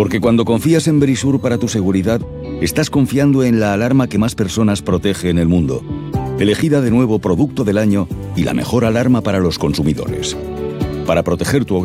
Porque cuando confías en Verisure para tu seguridad, estás confiando en la alarma que más personas protege en el mundo. Elegida de nuevo Producto del Año y la mejor alarma para los consumidores. Para proteger tu hogar,